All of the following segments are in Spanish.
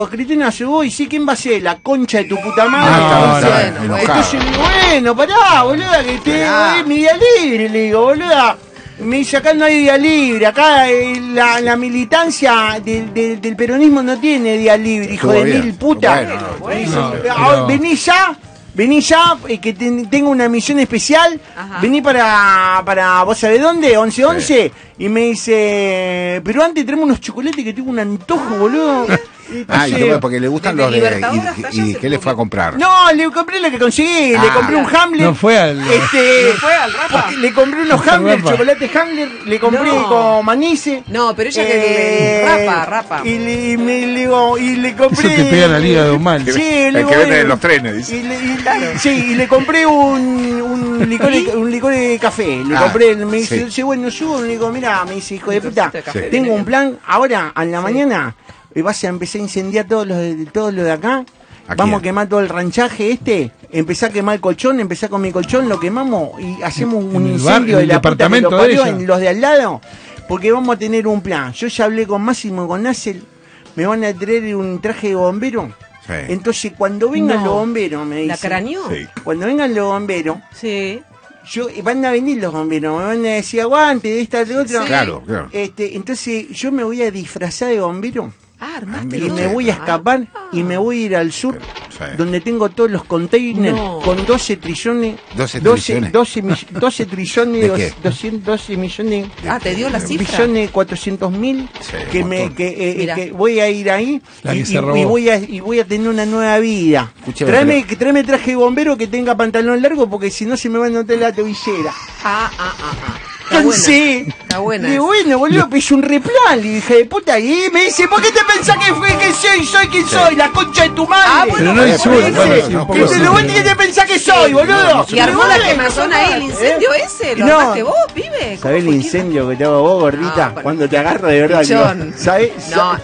Cristina se voy, sí, ¿quién va a ser? La concha de tu puta madre. Entonces le digo, bueno, pará, boluda, que te mi día libre, le digo, boluda. Me dice, acá no hay día libre, acá la militancia del peronismo no tiene día libre, hijo de mil puta. Vení ya, que tengo una misión especial. Ajá. Vení para ¿vos sabés dónde? 11-11. Sí. Y me dice, pero antes tenemos unos chocolates que tengo un antojo, boludo. Entonces, porque le gustan los de... ¿Y qué le fue a comprar? No, le compré lo que conseguí. Le compré un Hamlet. No fue al... ¿No fue al Rafa? Le compré unos Hamlet, chocolate Hamlet. Le compré con manice. No, pero ella que... Rapa. Y le compré... Eso te pega la liga de humano. Sí, el que vende en los trenes, dice. Y le compré un licor de café. Le compré, me dice, bueno, yo le digo, mira, me dice, hijo de puta, tengo un plan, ahora, a la mañana, vas a empezar a incendiar todo lo de acá, vamos a quemar todo el ranchaje empezá a quemar el colchón, empezá con mi colchón, lo quemamos y hacemos un incendio de la puta que lo parió en los de al lado, porque vamos a tener un plan. Yo ya hablé con Máximo y con Nacel, me van a traer un traje de bombero. Sí. Entonces cuando vengan los bomberos, me dice. ¿La craneó? Sí. Cuando vengan los bomberos, sí. Van a venir los bomberos, me van a decir aguante, de esta, de otra. Sí. Claro. Entonces yo me voy a disfrazar de bombero. Y me voy a escapar y me voy a ir al sur, donde tengo todos los containers con 12 trillones. 12 trillones, 212 millones. ¿Te dio la cifra? Billones 400.000. Que voy a ir ahí y voy a tener una nueva vida. Tráeme traje de bombero que tenga pantalón largo, porque si no se me va a notar la tobillera. Está buena. Y bueno, boludo, pedí un replan, le dije de puta, y me dice, ¿por qué te pensás que soy quien soy? La concha de tu madre. Pero no ¿Qué te pensás que soy, boludo? ¿Y armó la quemazón ahí, el incendio ese? ¿Lo armaste vos, pibe? ¿Sabés el incendio que te hago vos, gordita? Cuando te agarro de verdad. ¿Sabés?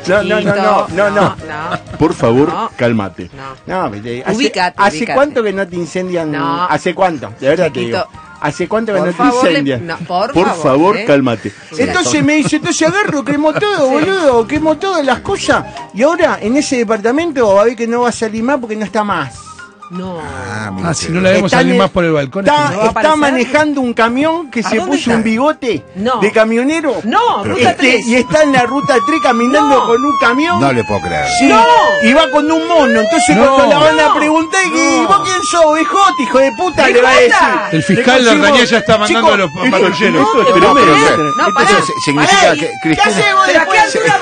No. Por favor, cálmate. No, ¿hace cuánto que no te incendian? ¿Hace cuánto? De verdad te digo. ¿Hace cuánto que no te incendian? Por favor, cálmate. Entonces me dice, agarro, quemo todo, boludo, quemo todas las cosas. Y ahora, en ese departamento, va a ver que no va a salir más porque no está más. No. Si no la vemos salir más por el balcón. Está manejando un camión que se puso un bigote de camionero. No, ruta 3. Y está en la ruta 3 caminando con un camión. No le puedo creer. Sí, y va con un mono. Entonces cuando la van a preguntar, ¿y vos quién sos? Bijote, hijo de puta, le va a decir. El fiscal de Ardañá ya está mandando a los patrulleros. Entonces significa que Cristina... ¿Qué altura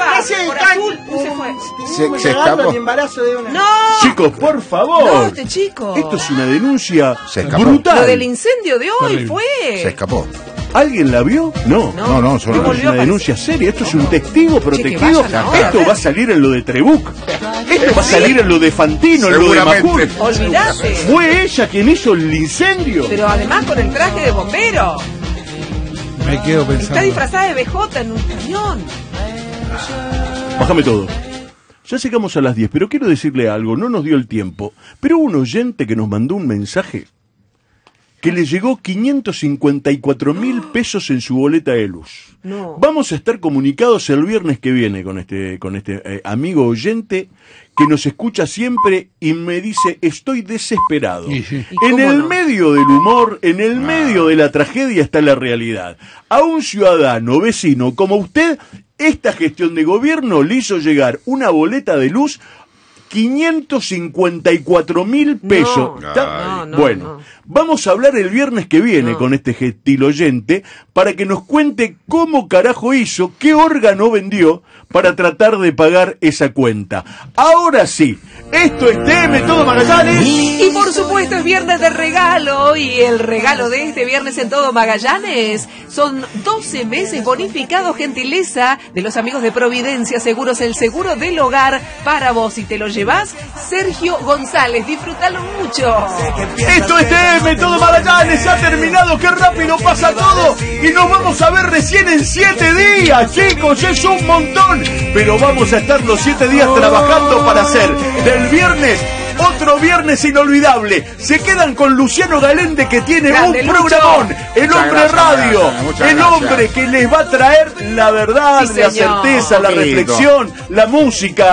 va? Se escapó. No. Chicos, por favor. Chico. Esto es una denuncia brutal. Lo del incendio de hoy fue. Se escapó. ¿Alguien la vio? No, solo es una denuncia seria. Esto es un testigo protegido. Esto va a salir en lo de Trebuch. Esto va a salir en lo de Fantino, en lo de Macur. Olvidate. Fue ella quien hizo el incendio. Pero además con el traje de bombero. Me quedo pensando. Está disfrazada de BJ en un camión. Bájame todo. Ya llegamos a las 10, pero quiero decirle algo, no nos dio el tiempo. Pero hubo un oyente que nos mandó un mensaje que le llegó 554.000 pesos en su boleta de luz. No. Vamos a estar comunicados el viernes que viene con este amigo oyente que nos escucha siempre y me dice, estoy desesperado. En el medio del humor, en el medio de la tragedia está la realidad. A un ciudadano vecino como usted, esta gestión de gobierno le hizo llegar una boleta de luz 554.000 pesos. Bueno, vamos a hablar el viernes que viene con este gentil oyente para que nos cuente cómo carajo hizo, qué órgano vendió para tratar de pagar esa cuenta. Ahora sí, esto es TM Todo Magallanes. Y por supuesto es viernes de regalo, y el regalo de este viernes en Todo Magallanes son 12 meses bonificados, gentileza de los amigos de Providencia Seguros, el seguro del hogar para vos. Y te lo llevas, Sergio González, disfrútalo mucho. Esto es TM Todo Magallanes, ha terminado, qué rápido pasa todo, y nos vamos a ver recién en 7 días, chicos, es un montón, pero vamos a estar los 7 días trabajando para hacer del viernes otro viernes inolvidable. Se quedan con Luciano Galende, que tiene un programón, el hombre radio, el hombre que les va a traer la verdad, la certeza, la reflexión, la música.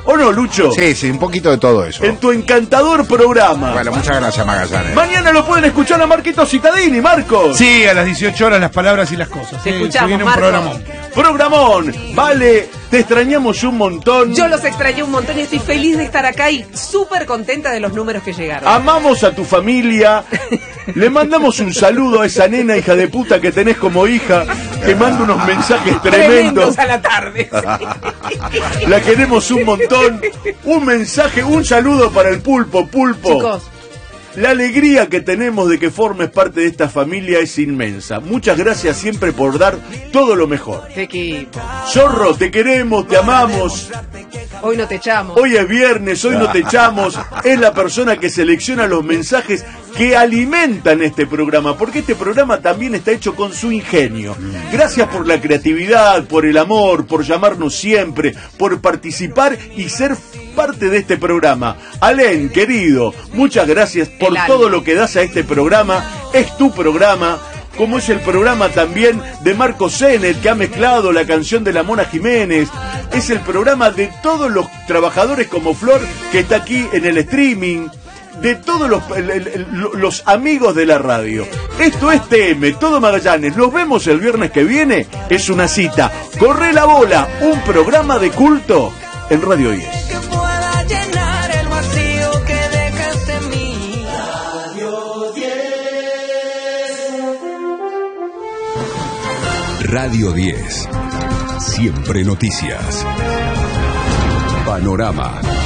¿O no, Lucho? Sí, un poquito de todo eso. En tu encantador programa. Bueno, muchas gracias, Magallanes. Mañana lo pueden escuchar a Marquito Cittadini, Marcos. Sí, a las 18 horas las palabras y las cosas. Te escuchamos, viene un Marcos. Programón. Vale, te extrañamos un montón. Yo los extrañé un montón y estoy feliz de estar acá y súper contenta de los números que llegaron. Amamos a tu familia. Le mandamos un saludo a esa nena hija de puta que tenés como hija, que manda unos mensajes tremendos a la tarde. La queremos un montón. Un mensaje, un saludo para el Pulpo. Chicos, La alegría que tenemos de que formes parte de esta familia es inmensa. Muchas gracias siempre por dar todo lo mejor. qué equipo. Zorro, te queremos, te amamos. Hoy no te echamos. Hoy es viernes, hoy no te echamos. Es la persona que selecciona los mensajes que alimentan este programa, porque este programa también está hecho con su ingenio. Gracias por la creatividad, por el amor, por llamarnos siempre, por participar y ser parte de este programa. Alén, querido, muchas gracias por todo lo que das a este programa. Es tu programa, como es el programa también de Marco Zenet, que ha mezclado la canción de la Mona Jiménez. Es el programa de todos los trabajadores como Flor, que está aquí en el streaming, de todos los amigos de la radio. Esto es TM, Todo Magallanes. Nos vemos el viernes que viene. Es una cita. Corre la bola, un programa de culto en Radio 10. Radio 10. Siempre noticias. Panorama.